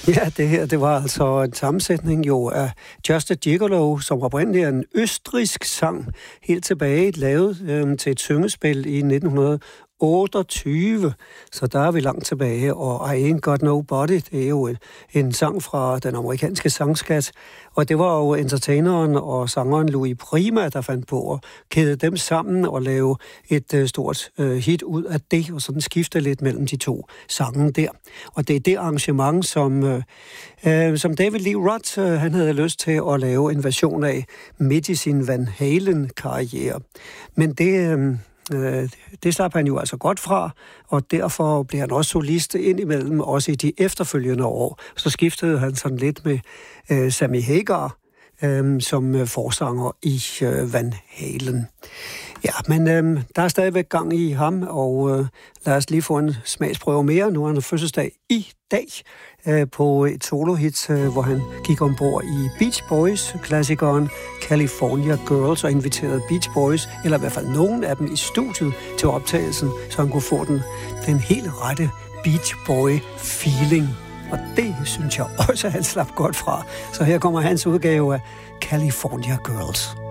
Ja, det her, det var altså en sammensætning jo af Just a Gigolo, som oprindeligt er en østrigsk sang, helt tilbage lavet til et syngespil i 1928, så der er vi langt tilbage, og I Ain't Got Nobody, det er jo en sang fra den amerikanske sangskat, og det var jo entertaineren og sangeren Louis Prima, der fandt på at kæde dem sammen og lave et stort hit ud af det, og sådan skifte lidt mellem de to sange der. Og det er det arrangement, som David Lee Roth, han havde lyst til at lave en version af midt i sin Van Halen-karriere. Men det slap han jo altså godt fra, og derfor blev han også solist indimellem, også i de efterfølgende år. Så skiftede han sådan lidt med Sammy Hagar som forsanger i Van Halen. Ja, men der er stadigvæk gang i ham, og lad os lige få en smagsprøve mere. Nu har han fødselsdag i dag på et solohit, hvor han gik ombord i Beach Boys-klassikeren California Girls og inviterede Beach Boys, eller i hvert fald nogen af dem, i studiet til optagelsen, så han kunne få den helt rette Beach Boy-feeling. Og det synes jeg også, han slap godt fra. Så her kommer hans udgave af California Girls.